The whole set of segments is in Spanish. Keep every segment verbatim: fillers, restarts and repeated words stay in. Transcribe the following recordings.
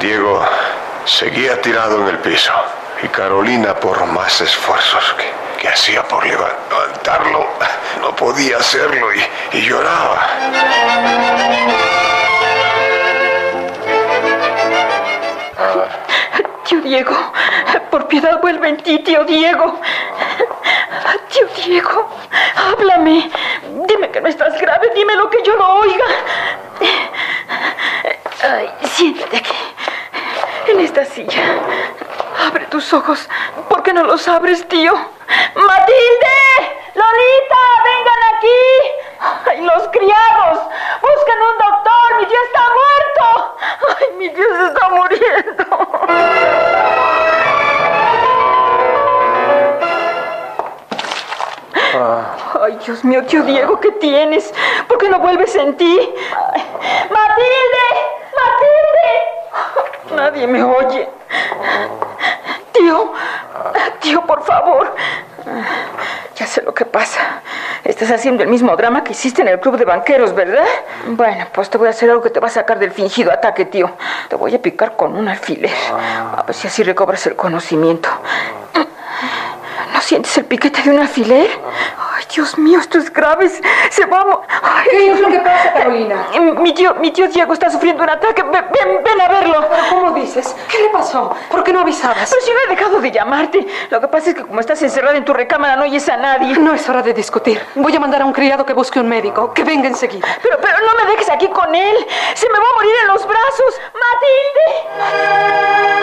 Diego seguía tirado en el piso y Carolina, por más esfuerzos que, que hacía por levantarlo, no podía hacerlo y, y lloraba. Tío Diego, por piedad vuelve en ti, tío Diego. Tío Diego, háblame. Dime que no estás grave, dime lo que yo no oiga. Ay, siéntate aquí, en esta silla. Abre tus ojos. ¿Por qué no los abres, tío? ¡Matilde! ¡Lalita! ¡Vengan aquí! ¡Ay, los criados! ¡Busquen un doctor! ¡Mi tío está muerto! ¡Ay, mi tío se está muriendo! Ay, Dios mío, tío Diego, ¿qué tienes? ¿Por qué no vuelves en ti? Ay, ¡Matilde! ¡Matilde! Nadie me oye. Tío, tío, por favor. Ya sé lo que pasa. Estás haciendo el mismo drama que hiciste en el club de banqueros, ¿verdad? Bueno, pues te voy a hacer algo que te va a sacar del fingido ataque, tío. Te voy a picar con un alfiler. A ver si así recobras el conocimiento. ¿No sientes el piquete de un alfiler? Ay, Dios mío, esto es grave. Se va a... Ay, ¿qué es lo que pasa, Carolina? Mi tío, mi tío Diego está sufriendo un ataque. Ven, ven, ven a verlo. ¿Pero cómo dices? ¿Qué le pasó? ¿Por qué no avisabas? Pero si no he dejado de llamarte. Lo que pasa es que como estás encerrada en tu recámara no oyes a nadie. No es hora de discutir. Voy a mandar a un criado que busque un médico. Que venga enseguida. Pero, pero no me dejes aquí con él. Se me va a morir en los brazos. ¡Matilde!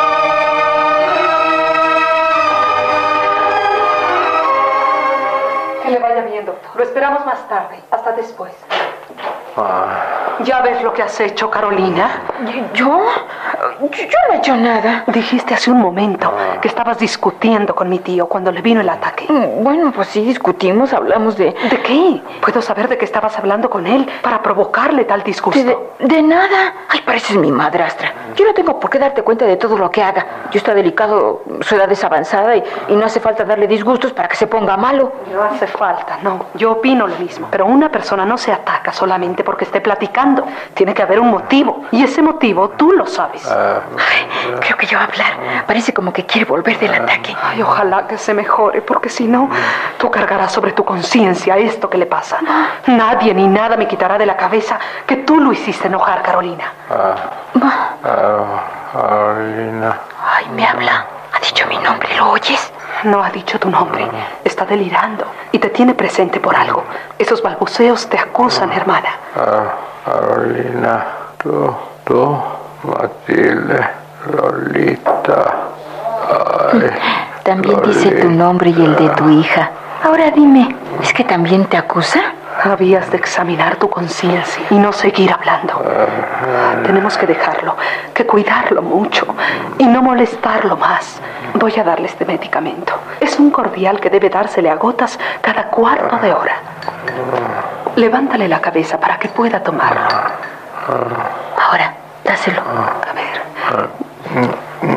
Que le vaya bien, doctor. Lo esperamos más tarde. Hasta después. Ah. ¿Ya ves lo que has hecho, Carolina? ¿Yo? Yo, yo no he hecho nada. Dijiste hace un momento que estabas discutiendo con mi tío cuando le vino el ataque. Bueno, pues sí, discutimos, hablamos de... ¿De qué? ¿Puedo saber de qué estabas hablando con él para provocarle tal disgusto? De, de nada. Ay, pareces mi madrastra. Yo no tengo por qué darte cuenta de todo lo que haga. Yo está delicado, su edad es avanzada y, y no hace falta darle disgustos para que se ponga malo. No hace falta, no. Yo opino lo mismo. Pero una persona no se ataca solamente porque esté platicando. Tiene que haber un motivo. Y ese motivo tú lo sabes. Ay, creo que ya va a hablar. Parece como que quiere volver del ataque. Ay, ojalá que se mejore, porque si no, tú cargarás sobre tu conciencia esto que le pasa. Nadie ni nada me quitará de la cabeza que tú lo hiciste enojar, Carolina. Ah, ah, Carolina. Ay, me habla. Ha dicho mi nombre, ¿lo oyes? No ha dicho tu nombre. Está delirando y te tiene presente por algo. Esos balbuceos te acusan, hermana. Ah, Carolina, tú, tú, Matilde, Lolita. Ay, también Lolita. Dice tu nombre y el de tu hija. Ahora dime, ¿es que también te acusa? Habías de examinar tu conciencia y no seguir hablando. Tenemos que dejarlo, que cuidarlo mucho y no molestarlo más. Voy a darle este medicamento. Es un cordial que debe dársele a gotas cada cuarto de hora. Levántale la cabeza para que pueda tomarlo. Ahora, dáselo. A ver.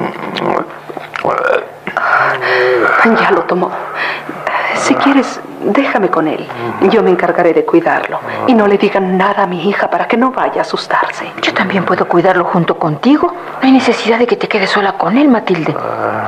Ya lo tomó. Si quieres, déjame con él. Yo me encargaré de cuidarlo. Y no le digan nada a mi hija para que no vaya a asustarse. Yo también puedo cuidarlo junto contigo. No hay necesidad de que te quedes sola con él, Matilde.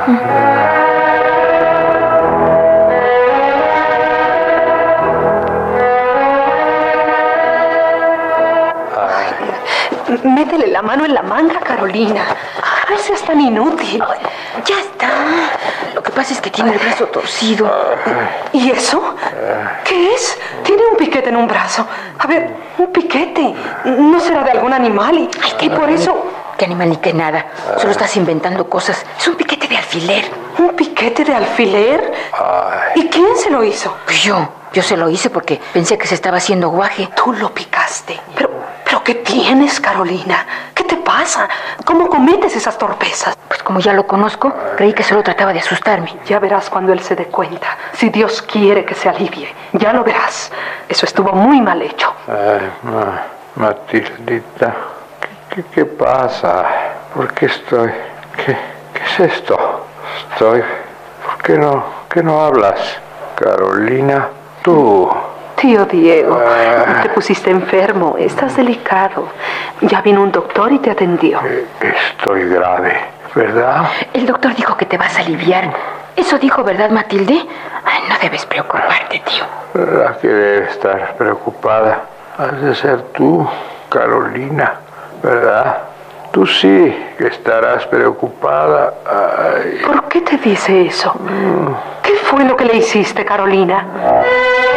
Ay, métele la mano en la manga, Carolina. No seas tan inútil. Ay, ya está. Lo que pasa es que tiene el brazo torcido. ¿Y eso? ¿Qué es? Tiene un piquete en un brazo. A ver, un piquete. ¿No será de algún animal? Y, Ay, y por eso... ¿Qué animal ni qué nada? Solo estás inventando cosas. Es un piquete de alfiler. ¿Un piquete de alfiler? Ay. ¿Y quién se lo hizo? Yo. Yo se lo hice porque pensé que se estaba haciendo guaje. Tú lo picaste. Pero, ¿pero qué tienes, Carolina? ¿Qué te pasa? ¿Cómo cometes esas torpezas? Pues como ya lo conozco, creí que solo trataba de asustarme. Ya verás cuando él se dé cuenta. Si Dios quiere que se alivie. Ya lo verás. Eso estuvo muy mal hecho. Ay, ma, Matildita. ¿Qué, qué, qué pasa? ¿Por qué estoy? ¿Qué, qué es esto? Estoy... ¿Por qué no, qué no hablas? Carolina, tú... Tío Diego, te pusiste enfermo, estás delicado. Ya vino un doctor y te atendió. Eh, estoy grave, ¿verdad? El doctor dijo que te vas a aliviar. Eso dijo, ¿verdad, Matilde? Ay, no debes preocuparte, tío. La que debe estar preocupada has de ser tú, Carolina, ¿verdad? Tú sí que estarás preocupada. Ay. ¿Por qué te dice eso? Mm. ¿Qué fue lo que le hiciste, Carolina?